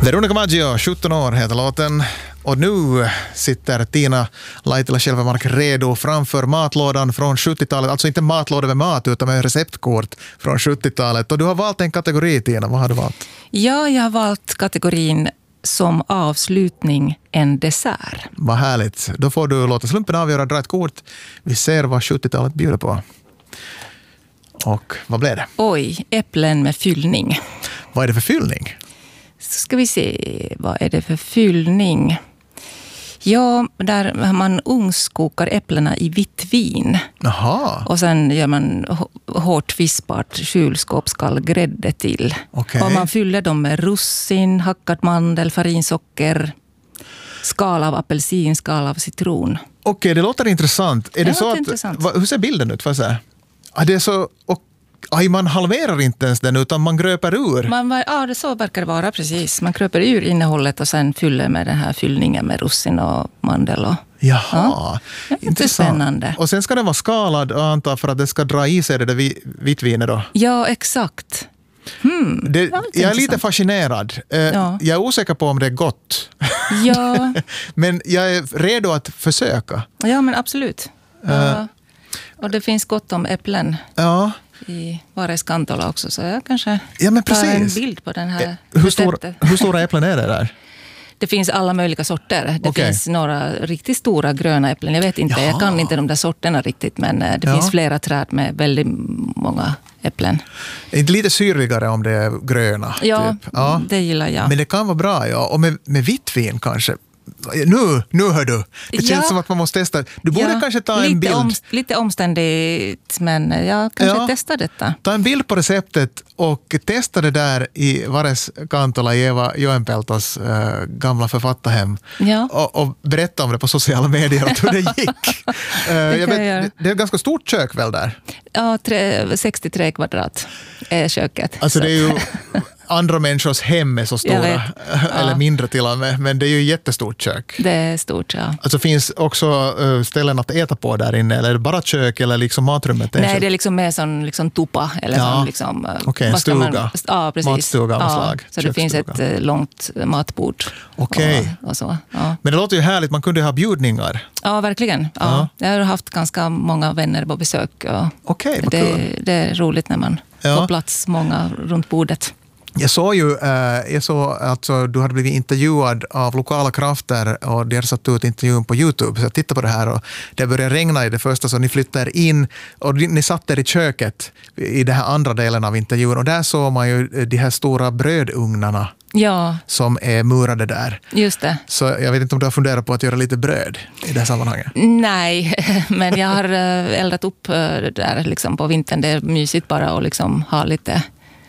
Veronica Maggio, 17 år heter låten. Och nu sitter Tina Laitila Sjelvemark redo framför matlådan från 70-talet. Alltså inte matlåda med mat utan med receptkort från 70-talet. Och du har valt en kategori, Tina. Vad har du valt? Ja, jag har valt kategorin som avslutning en dessert. Vad härligt. Då får du låta slumpen avgöra, dra ett kort. Vi ser vad 70-talet bjuder på. Och vad blev det? Oj, äpplen med fyllning. Vad är det för fyllning? Så ska vi se, vad är det för fyllning? Ja, där man ugnskokar äpplena i vitt vin. Jaha. Och sen gör man hårt vispart kylskåpskall grädde till. Okej. Och man fyller dem med russin, hackad mandel, farinsocker, skal av apelsin, skal av citron. Okej, det låter intressant. Är det så att, intressant. Hur ser bilden ut? Får jag säga? Det är så... man halverar inte ens den utan man gröper ur. Ja, det så verkar det vara precis. Man gröper ur innehållet och sen fyller med den här fyllningen med russin och mandel. Jaha, intressant. Spännande. Och sen ska den vara skalad och antar för att det ska dra i sig det där vitvinet då. Ja, exakt. Jag är lite fascinerad. Ja. Jag är osäker på om det är gott. Ja. Men jag är redo att försöka. Ja, men absolut. Ja. Och det finns gott om äpplen. Ja. I Vares Kantola också, så jag kanske tar en bild på den här hur stora äpplen är det där? Det finns alla möjliga sorter. Det finns några riktigt stora gröna äpplen. Jag vet inte, jag kan inte de där sorterna riktigt, men det finns flera träd med väldigt många äpplen. Är inte lite syrligare om det är gröna? Ja, typ. Ja, det gillar jag. Men det kan vara bra, ja. Och med vitt vin kanske. Nu hör du. Det känns som att man måste testa. Du borde kanske ta en bild. Lite omständigt, men jag kanske testar detta. Ta en bild på receptet och testa det där i Vares Kantola i Eva Joenpeltos gamla författarhem. Ja. Och berätta om det på sociala medier och hur det gick. Det är ett ganska stort kök väl där? Ja, 63 kvadrat är köket. Alltså det är ju... Andra människors hem är så stora, eller mindre till och med, men det är ju ett jättestort kök. Det är stort, ja. Alltså finns också ställen att äta på där inne, eller är det bara kök eller liksom matrummet? Nej, det är liksom mer som liksom tupa, eller som liksom... Okej, stuga. Ja, precis. Matstuga av slag. Så det finns ett långt matbord. Okej. Och så, ja. Men det låter ju härligt, man kunde ha bjudningar. Ja, verkligen. Ja. Jag har haft ganska många vänner på besök. Okej, vad kul. Det är roligt när man får plats många runt bordet. Jag såg alltså du hade blivit intervjuad av lokala krafter och de hade satt ut intervjun på YouTube. Så jag tittade på det här och det började regna i det första, så ni flyttade in och ni satt där i köket i den här andra delen av intervjun och där såg man ju de här stora brödugnarna som är murade där. Just det. Så jag vet inte om du har funderat på att göra lite bröd i det här sammanhanget. Nej, men jag har eldat upp det där liksom på vintern. Det är mysigt bara att liksom ha lite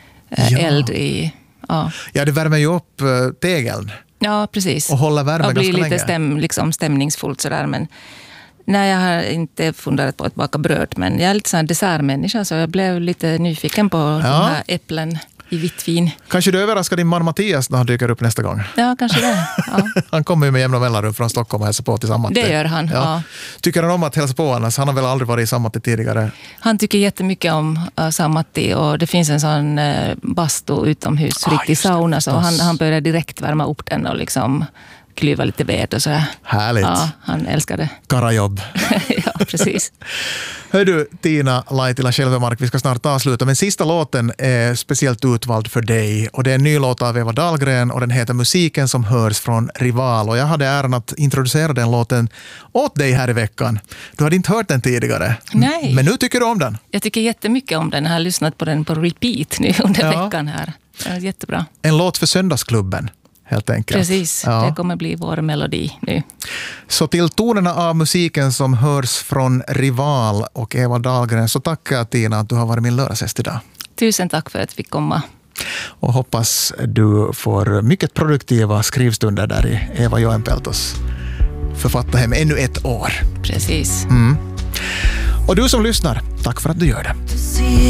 eld i... Ja, det värmer ju upp tegeln. Ja, precis. Och håller värme ganska länge. Och blir lite stämningsfullt sådär. Men nej, jag har inte funderat på att baka bröd. Men jag är lite sån här dessertmänniska, så jag blev lite nyfiken på de här äpplen i vitt vin. Kanske du överraskar din man Mattias när han dyker upp nästa gång. Ja, kanske det. Ja. Han kommer ju med jämna mellanrum från Stockholm och hälsar på till Sammatti. Det gör han, ja. Tycker han om att hälsa på annars? Han har väl aldrig varit i Sammatti tidigare? Han tycker jättemycket om Sammatti, och det finns en sån bastu utomhus, riktig sauna, så han börjar direkt värma upp den och liksom klyva lite ved och så. Härligt. Ja, han älskar det. Karajobb. Ja, precis. Hör du, Tina Laitila Sjelvemark, vi ska snart avsluta, men sista låten är speciellt utvald för dig, och det är en ny låt av Eva Dahlgren och den heter Musiken som hörs från Rival, och jag hade äran att introducera den låten åt dig här i veckan. Du hade inte hört den tidigare. Nej. Men nu tycker du om den. Jag tycker jättemycket om den. Jag har lyssnat på den på repeat nu under veckan här. Jättebra. En låt för söndagsklubben. Helt enkelt. Precis, det kommer bli vår melodi nu. Så till tonerna av musiken som hörs från Rival och Eva Dahlgren så tackar jag, Tina, att du har varit min lördagsgäst idag. Tusen tack för att vi fick komma. Och hoppas du får mycket produktiva skrivstunder där i Eva Joenpeltos författarhem ännu ett år. Precis. Och du som lyssnar, tack för att du gör det.